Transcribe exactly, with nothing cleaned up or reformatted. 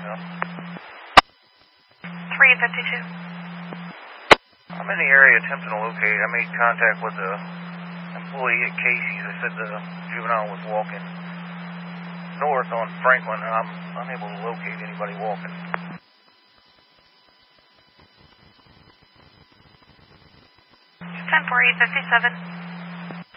Jacksonville. three fifty-two. I'm in the area attempting to locate. I made contact with the employee at Casey's. They said the juvenile was walking north on Franklin, and I'm unable to locate anybody walking. ten four eight fifty-seven.